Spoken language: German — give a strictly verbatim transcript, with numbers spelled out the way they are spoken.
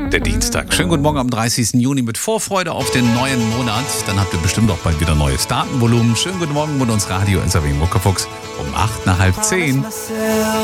Der Dienstag. Schönen guten Morgen am dreißigsten Juni mit Vorfreude auf den neuen Monat. Dann habt ihr bestimmt auch bald wieder neues Datenvolumen. Schönen guten Morgen mit uns Radio S R W Muckefuchs um acht nach halb zehn.